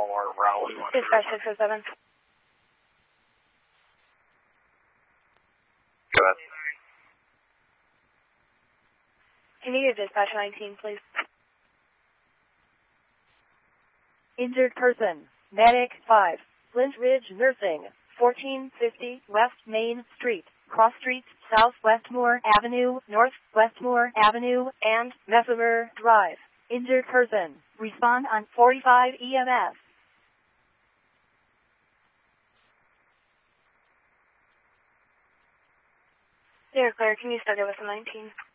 or Rowley. Dispatch 607. Go ahead. Can you give dispatch 19, please? Injured person, Medic 5, Flint Ridge Nursing, 1450 West Main Street, Cross Street, South Westmore Avenue, North Westmore Avenue, and Messemer Drive. Injured person, respond on 45 EMS. They're clear. Can you start it with a 19?